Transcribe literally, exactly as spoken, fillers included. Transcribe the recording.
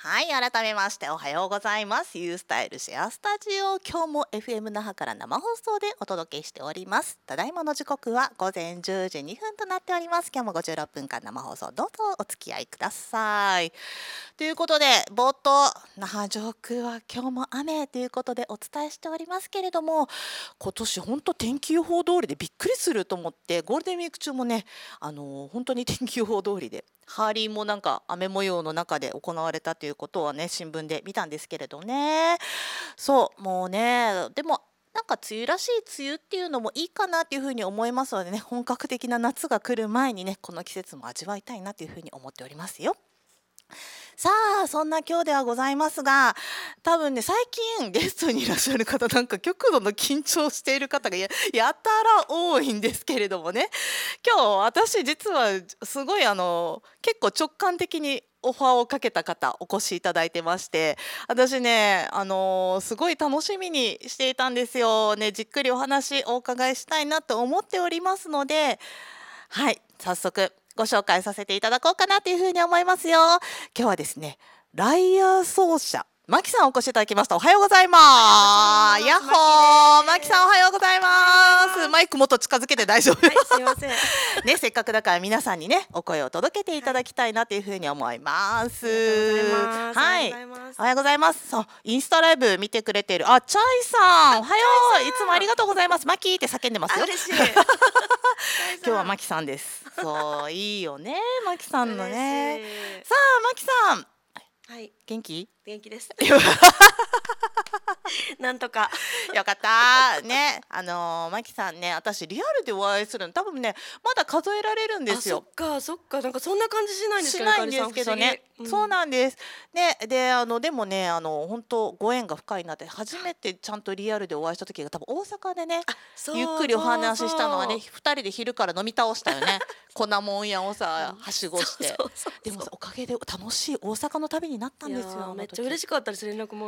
はい、改めましておはようございます。ユースタイルシェアスタジオ、今日も エフエム 那覇から生放送でお届けしております。ただいまの時刻は午前じゅうじにふんとなっております。今日もごじゅうろっぷんかん生放送どうぞお付き合いください。ということで冒頭、那覇上空は今日も雨ということでお伝えしておりますけれども、今年本当天気予報通りでびっくりすると思って、ゴールデンウィーク中もね、あのー本当に天気予報通りでハーリーもなんか雨模様の中で行われたということはね、新聞で見たんですけれどね。そうもうね、でもなんか梅雨らしい梅雨っていうのもいいかなっていうふうに思いますのでね、本格的な夏が来る前にね、この季節も味わいたいなというふうに思っておりますよ。さあそんな今日ではございますが、多分ね最近ゲストにいらっしゃる方、なんか極度の緊張している方がややたら多いんですけれどもね、今日私実はすごいあの結構直感的にオファーをかけた方お越しいただいてまして、私ねあのすごい楽しみにしていたんですよね。じっくりお話お伺いしたいなと思っておりますので、はい早速ご紹介させていただこうかなというふうに思いますよ。今日はですね、ライアー奏者マキさんお越しいただきました。おはようございます。ヤッホー、マキさんおはようございます。マイクもっと近づけて大丈夫。 はい、すいません。 ね、せっかくだから皆さんにねお声を届けていただきたいなというふうに思います。 ありがとうございます。 はい、 おはようございます。 おはようございます。そうインスタライブ見てくれてるあチャイさん、おはよう。いつもありがとうございます。マキって叫んでますよ。 あ、嬉しい。 今日はマキさんです。そういいよね、マキさんのね。 嬉しい。 さあマキさんはい、 元気？ 元気です。なんとか。 よかったね。あのー、マキさんね、私リアルでお会いするの多分ねまだ数えられるんであ、 すよ。 そっか、そっか、なんかそんな感じしないんですけど、 しないんですけどね、そうなんです。ね、であのでもねあの本当ご縁が深いなって、初めてちゃんとリアルでお会いした時が多分大阪でね、ゆっくりお話ししたのはね、ふたりで昼から飲み倒したよね。粉もん屋をさはしごして、でもさおかげで楽しい大阪の旅になったんですよ。 めっちゃ嬉しかったです。連絡も